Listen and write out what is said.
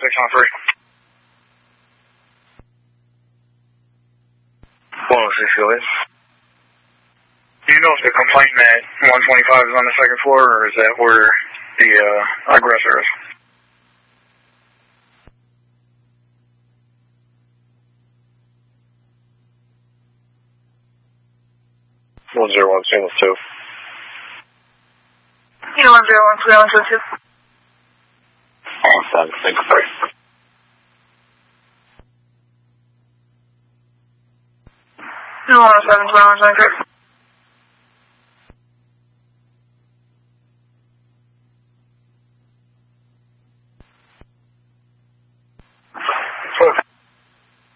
6 on 3. 106, go ahead. Do you know if the complainant at 125 is on the second floor, or is that where the aggressor is? One zero one single two. 1013122. 763. 107 2123.